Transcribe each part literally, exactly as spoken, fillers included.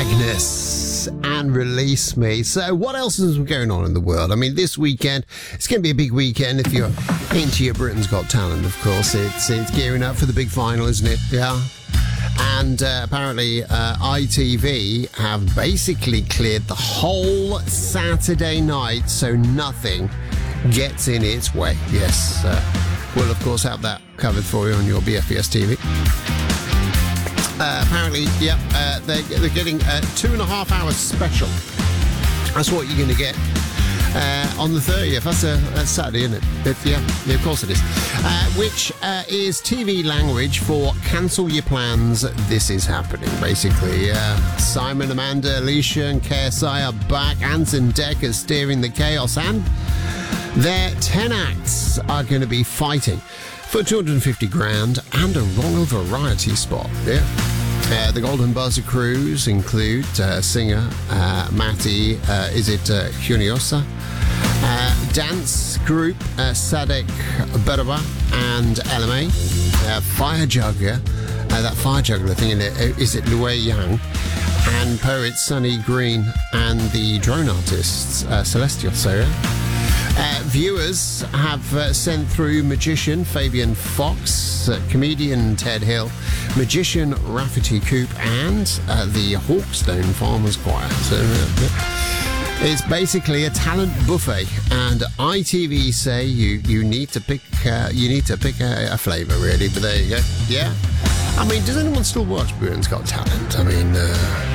Agnes and Release Me. So what else is going on in the world? I mean, this weekend, it's going to be a big weekend if you're into your Britain's Got Talent, of course. It's, it's gearing up for the big final, isn't it? Yeah. And uh, apparently uh, I T V have basically cleared the whole Saturday night so nothing gets in its way. Yes, uh, we'll of course have that covered for you on your B F B S T V. Uh, apparently, yeah, uh, they're, they're getting a two and a half hour special. That's what you're going to get uh, on the thirtieth. That's, a, that's Saturday, isn't it? But, yeah, yeah, of course it is. Uh, which uh, is T V language for cancel your plans. This is happening, basically. Uh, Simon, Amanda, Alicia, and K S I are back. Anson Decker steering the chaos, and their ten acts are going to be fighting for two hundred fifty grand and a royal variety spot. Yeah. Uh, the Golden Buzzer crews include uh, singer uh, Matty, uh, is it uh, Juniosa? Uh, dance group uh, Sadek Beraba and L M A. Uh, fire juggler, uh, that fire juggler thing in it, is it Lue Yang? And poet Sunny Green and the drone artists uh, Celestial. So, yeah. Uh, viewers have uh, sent through magician Fabian Fox, uh, comedian Ted Hill, magician Rafferty Coop, and uh, the Hawkstone Farmers Choir. So, uh, it's basically a talent buffet, and I T V say you, you need to pick uh, you need to pick a, a flavour, really. But there you go. Yeah, I mean, does anyone still watch Britain's Got Talent? I mean, uh,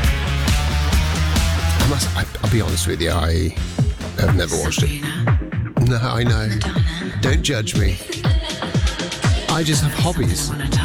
I must. I, I'll be honest with you, I have never watched it. No, I know. Don't judge me. I just have hobbies.